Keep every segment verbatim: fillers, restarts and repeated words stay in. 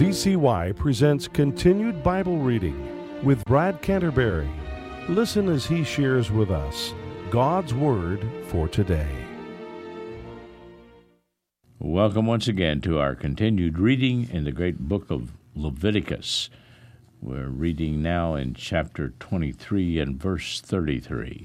V C Y presents Continued Bible Reading with Brad Canterbury. Listen as he shares with us God's Word for today. Welcome once again to our continued reading in the great book of Leviticus. We're reading now in chapter twenty-three and verse thirty-three.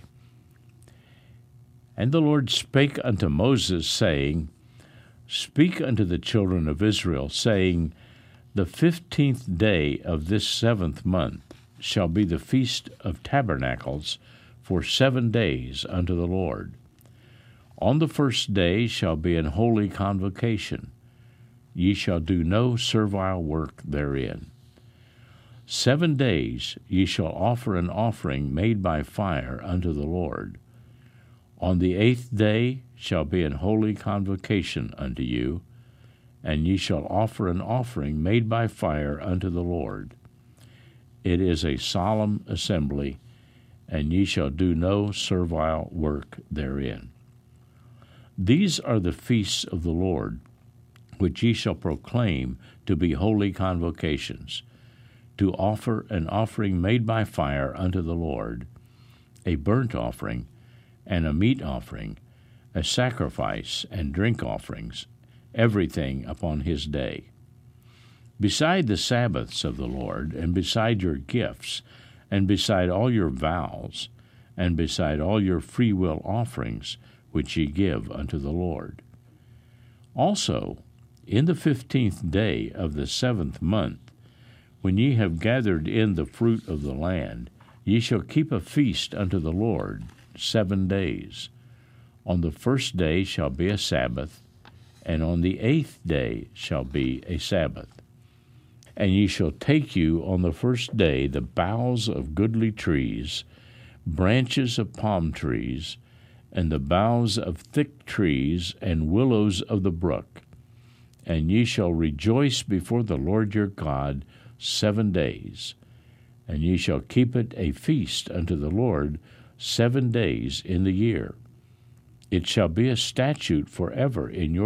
And the Lord spake unto Moses, saying, Speak unto the children of Israel, saying, The fifteenth day of this seventh month shall be the feast of tabernacles for seven days unto the Lord. On the first day shall be an holy convocation. Ye shall do no servile work therein. Seven days ye shall offer an offering made by fire unto the Lord. On the eighth day shall be an holy convocation unto you, and ye shall offer an offering made by fire unto the Lord. It is a solemn assembly, and ye shall do no servile work therein. These are the feasts of the Lord, which ye shall proclaim to be holy convocations, to offer an offering made by fire unto the Lord, a burnt offering, and a meat offering, a sacrifice and drink offerings, everything upon his day. Beside the Sabbaths of the Lord, and beside your gifts, and beside all your vows, and beside all your freewill offerings, which ye give unto the Lord. Also, in the fifteenth day of the seventh month, when ye have gathered in the fruit of the land, ye shall keep a feast unto the Lord seven days. On the first day shall be a Sabbath, and on the eighth day shall be a Sabbath. And ye shall take you on the first day the boughs of goodly trees, branches of palm trees, and the boughs of thick trees, and willows of the brook. And ye shall rejoice before the Lord your God seven days. And ye shall keep it a feast unto the Lord seven days in the year. It shall be a statute forever in your